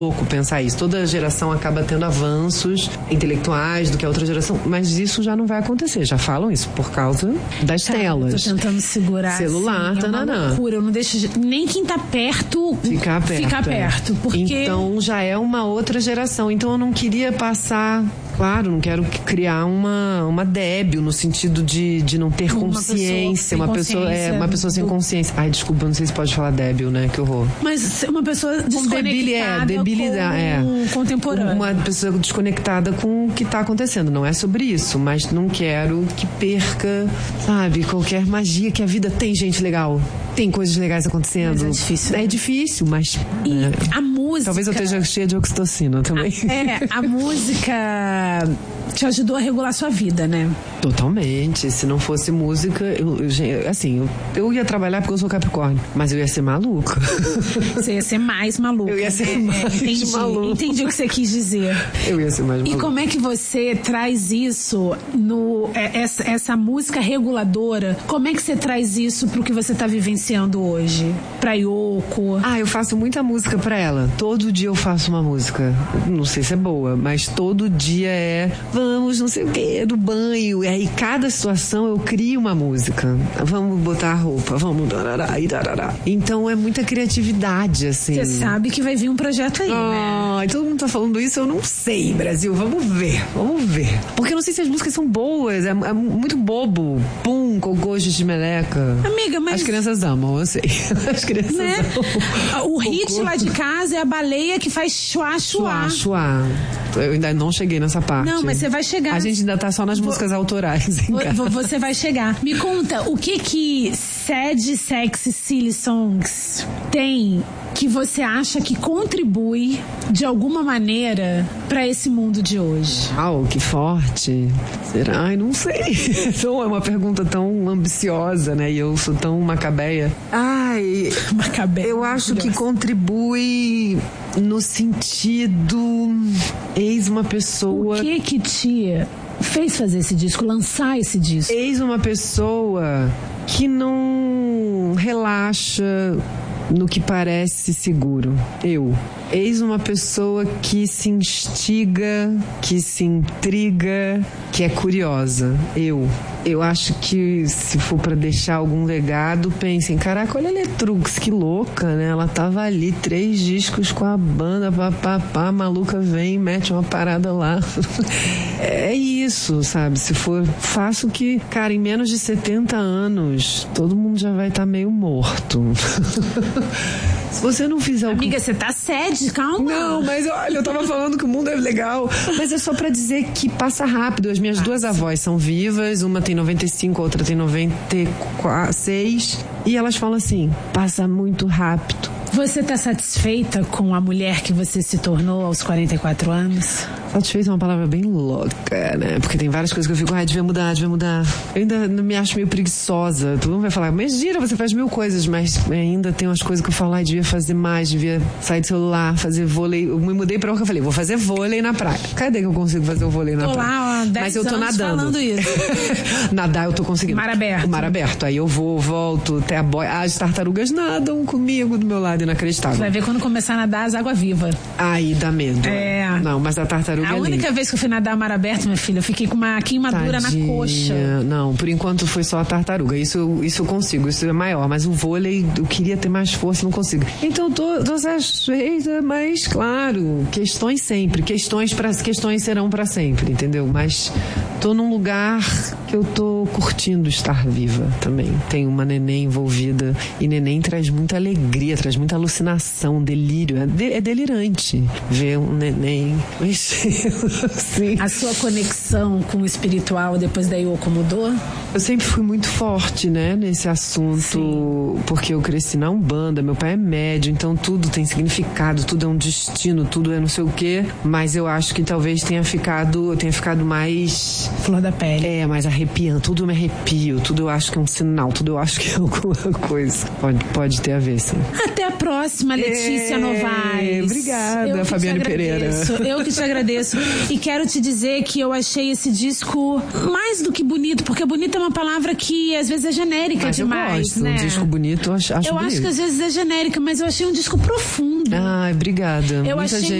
louco pensar isso. Toda geração acaba tendo avanços intelectuais do que a outra geração, mas isso já não vai acontecer. Já falam isso por causa das telas. Eu tô tentando segurar celular, assim, é uma loucura. Eu não deixo nem quem tá perto ficar perto. Porque... Então já é uma outra geração. Então eu não queria passar... Claro, não quero criar uma débil no sentido de não ter consciência. Uma pessoa sem consciência. Ai, desculpa, eu não sei se pode falar débil, né? Que horror. Mas uma pessoa desconectada com contemporânea. Uma pessoa desconectada com o que tá acontecendo. Não é sobre isso, mas não quero que perca, sabe, qualquer magia que a vida tem, gente legal. Tem coisas legais acontecendo. Mas é difícil. É difícil, mas... E a música... Talvez eu esteja cheia de oxitocina também. A música te ajudou a regular sua vida, né? Totalmente. Se não fosse música, eu ia trabalhar porque eu sou Capricórnio, mas eu ia ser maluca. Você ia ser mais maluca. Eu ia ser mais maluca. Entendi o que você quis dizer. Eu ia ser mais maluca. E como é que você traz isso essa música reguladora, como é que você traz isso pro que você tá vivenciando hoje? Pra Yoko? Eu faço muita música pra ela. Todo dia eu faço uma música. Não sei se é boa, mas todo dia vamos, não sei o que, do banho. E aí, cada situação eu crio uma música. Vamos botar a roupa, vamos... Então, é muita criatividade, assim. Você sabe que vai vir um projeto aí, né? Todo mundo tá falando isso, eu não sei, Brasil. Vamos ver. Porque eu não sei se as músicas são boas. É muito bobo. Pum, com gosto de meleca. Amiga, mas... As crianças amam, eu sei. As crianças amam. O hit lá de casa é a baleia que faz chuá. Eu ainda não cheguei nessa parte. Não, mas você vai chegar. A gente ainda tá só nas músicas autorais. Você vai chegar. Me conta, o que Sad, Sexy, Silly Songs tem que você acha que contribui de alguma maneira pra esse mundo de hoje? Que forte. Será? Ai, não sei. Então é uma pergunta tão ambiciosa, né? E eu sou tão macabeia. Macabeia. Eu acho que contribui no sentido... Eis uma pessoa... O que te fez fazer esse disco, lançar esse disco? Eis uma pessoa que não relaxa no que parece seguro. Eis uma pessoa que se instiga, que se intriga, que é curiosa. Eu acho que se for pra deixar algum legado, pensem, caraca, olha a Letrux, que louca, né? Ela tava ali, 3 discos com a banda, papapá, maluca vem, mete uma parada lá. É isso, sabe? Se for, faço que, cara, em menos de 70 anos, todo mundo já vai estar meio morto. Se você não fizer o... Amiga, você tá sede, calma. Não, mas olha, eu tava falando que o mundo é legal. Mas é só pra dizer que passa rápido. As minhas 2 avós são vivas, uma tem 95, a outra tem 96. E elas falam assim, passa muito rápido. Você tá satisfeita com a mulher que você se tornou aos 44 anos? Satisfeita é uma palavra bem louca, né? Porque tem várias coisas que eu fico, devia mudar. Eu ainda me acho meio preguiçosa. Todo mundo vai falar, mas gira, você faz 1000 coisas, mas ainda tem umas coisas que eu falo, devia fazer mais, devia sair do celular, fazer vôlei. Eu me mudei pra onde eu falei, vou fazer vôlei na praia. Cadê que eu consigo fazer o vôlei na praia? Lá, 10 mas eu tô anos nadando. Falando isso. Nadar eu tô conseguindo. Mar aberto. O mar aberto. Aí eu volto, até a boia. As tartarugas nadam comigo do meu lado, inacreditável. Você vai ver quando começar a nadar as águas vivas. Aí dá medo. Não, mas a tartaruga A única vez que eu fui nadar mar aberto, minha filha, eu fiquei com uma queimadura na coxa. Não, por enquanto foi só a tartaruga. Isso eu consigo, isso é maior. Mas o vôlei, eu queria ter mais força, não consigo. Então tô satisfeita, mas claro, questões sempre. Questões serão pra sempre, entendeu? Mas tô num lugar que eu tô curtindo estar viva também. Tem uma neném envolvida e neném traz muita alegria, traz muita alucinação, delírio. É delirante ver um neném mexendo assim. A sua conexão com o espiritual depois da Yoko mudou? Eu sempre fui muito forte, né, nesse assunto. Sim. Porque eu cresci na Umbanda, meu pai é médium, então tudo tem significado, tudo é um destino, tudo é não sei o quê. Mas eu acho que talvez eu tenha ficado mais flor da pele. É, mas arrepiando, tudo me arrepio, tudo eu acho que é um sinal, tudo eu acho que é alguma coisa. Pode ter a ver, sim. Até a próxima, Letícia Novaes. Obrigada, Fabiane Pereira. Eu que te agradeço. E quero te dizer que eu achei esse disco mais do que bonito, porque bonito é uma palavra que às vezes é genérica demais, eu gosto. né? Um disco bonito, eu acho bonito. Acho que às vezes é genérica, mas eu achei um disco profundo. Ai, obrigada. Eu Muita achei gente